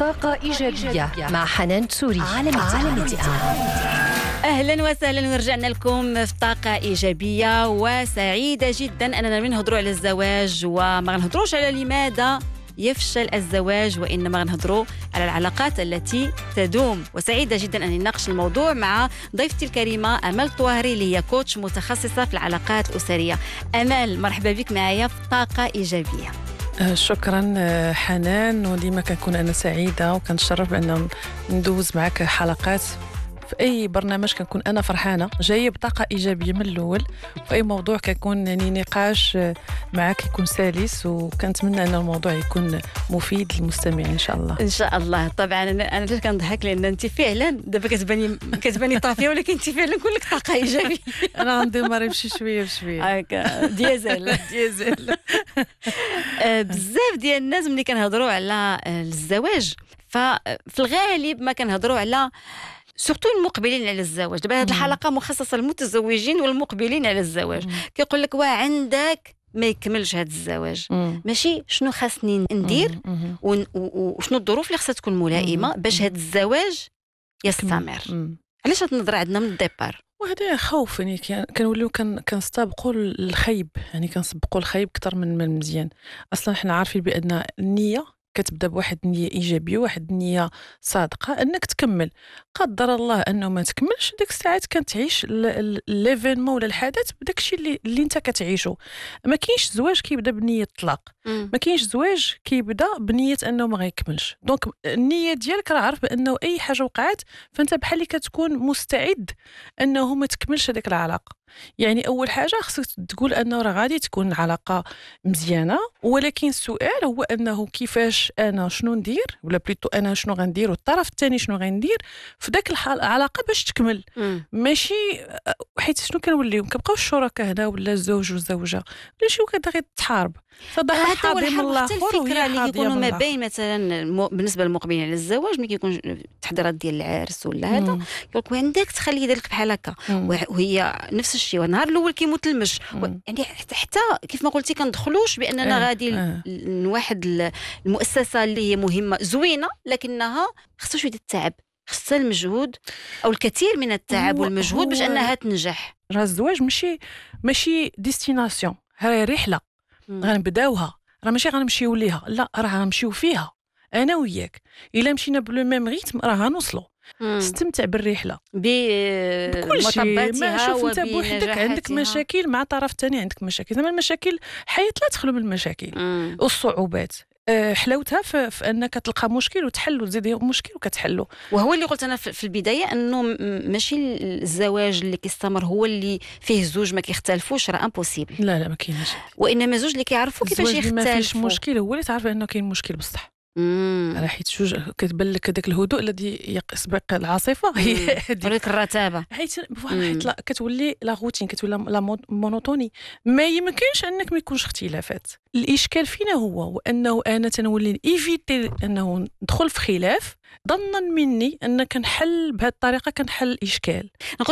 طاقة إيجابية مع حنان تسوري عالم أهلا وسهلا، ورجعنا لكم في طاقة إيجابية وسعيدة جدا أننا نهضروا على الزواج، وما نهضروش على لماذا يفشل الزواج، وإنما نهضروا على العلاقات التي تدوم. وسعيدة جدا أن نناقش الموضوع مع ضيفتي الكريمة أمال طواهري اللي هي كوتش متخصصة في العلاقات الأسرية. أمال، مرحبا بك معايا في طاقة إيجابية. شكرا حنان، وديما كنكون أنا سعيدة وكنتشرف بأن ندوز معك حلقات في أي برنامج. كنكون أنا فرحانة جاية بطاقة إيجابية من الأول، في أي موضوع كيكون يعني نقاش معك يكون سلس، وكنتمنى أن الموضوع يكون مفيد للمستمعين إن شاء الله. إن شاء الله. طبعا أنا ليش كنضحك؟ لأن أنت فعلا دابا كتباني طافية، ولكن أنت فعلا كلك طاقة إيجابية. أنا عندي مريض شوية بشوية هكا ديازل. بزاف ديال الناس ملي كنهضروا على الزواج، ففي الغالب ما كنهضروا على سورتو المقبلين على الزواج. دابا هذه الحلقه مخصصه للمتزوجين والمقبلين على الزواج. كيقول لك واه عندك ما يكملش هذا الزواج، ماشي شنو خاصني ندير وشنو الظروف اللي خاصها تكون ملائمه باش هذا الزواج يستمر. علاش هاد النظره عندنا من الديبار؟ وهذا خوف، يعني كنوليو كنستابقوا الخيب، يعني كنسبقوا الخيب اكثر من المزيان. اصلا حنا عارفين بان النيه كتبدا بواحد النيه ايجابيه، واحد النيه صادقه انك تكمل. قدر الله انه ما تكملش، ديك الساعات كنتعيش ليفينمون ولا الحدث بداك الشيء اللي انت كتعيشه. ما كاينش زواج كيبدا بنيه الطلاق، ما كاينش زواج كيبدا بنيه انه ما غيكملش. دونك النيه ديالك راه عارف بانه اي حاجه وقعت فانت بحال اللي كتكون مستعد انه ما تكملش هذيك العلاقه. يعني اول حاجه خصك تقول انه راه غادي تكون علاقه مزيانه، ولكن السؤال هو انه كيفاش انا شنو ندير، ولا بليتو انا شنو غندير والطرف الثاني شنو غندير في داك العلاقه باش تكمل. ماشي حيت شنو كنوليو كنبقاو الشركاء هنا ولا الزوج والزوجه ولا شي وكذا غير تحارب. هذا هو الحل. الفكره اللي كيكونوا ما بين مثلا بالنسبه للمقبلين على الزواج، ملي كيكون التحضيرات ديال العرس ولا هذا، يقول لك عندك تخلي يديرك بحال هكا، وهي نفس الشيء. والنهار الاول كيموت المش، يعني حتى كيف ما قلتي كندخلوش باننا غادي لواحد المؤسسه اللي هي مهمه زوينه، لكنها خصها شويه التعب، خصها المجهود او الكثير من التعب والمجهود باش انها تنجح. راه الزواج ماشي ديستيناسيون، هي رحله غنبداوها. راه ماشي غنمشيو ليها، لا راه غنمشيو فيها انا وياك. الا مشينا بلو ميم ريتم راه غنوصلوا. استمتع بالرحله بمطباتها. شوف انت بوحدك عندك مشاكل مع طرف ثاني، عندك مشاكل. زعما المشاكل حياة لا تخلو من المشاكل والصعوبات. حلاوتها في انك تلقى مشكل وتحل وتزيد مشكل وكتحلو. وهو اللي قلت انا في البدايه انه ماشي الزواج اللي كيستمر هو اللي فيه زوج ما كيختلفوش، راه امبوسيبل. لا ما كاينش، وانما زوج اللي كيعرفوا كيفاش يختلفوا. ما فيش مشكل هو اللي تعرف انه كاين مشكل بصح. على حيت جوج كتبان لك هذاك الهدوء الذي يسبق العاصفه هي هذيك الرتابه، حيت لا كتولي لا روتين، كتولي لا مونوتوني. ما يمكنش انك ما يكونش اختلافات. الاشكال فينا هو انه انا تنولي ايفيتي انه ندخل في خلاف ظنا مني ان كنحل بهذه الطريقه كنحل الاشكال.